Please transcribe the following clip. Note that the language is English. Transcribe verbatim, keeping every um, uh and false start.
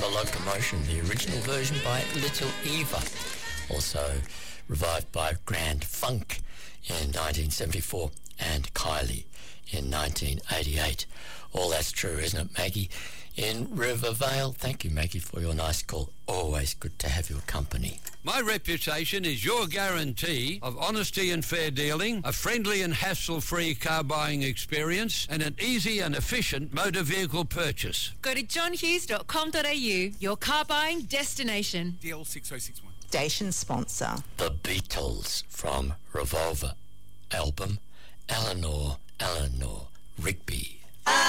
The Locomotion, the original version by Little Eva, also revived by Grand Funk in nineteen seventy-four and Kylie in nineteen eighty-eight. All that's true, isn't it, Maggie? In Rivervale. Thank you, Maggie, for your nice call. Always good to have your company. My reputation is your guarantee of honesty and fair dealing, a friendly and hassle-free car buying experience, and an easy and efficient motor vehicle purchase. Go to john hughes dot com dot a u, your car buying destination. D L six oh six one. Station sponsor. The Beatles from Revolver album, Eleanor, Eleanor Rigby.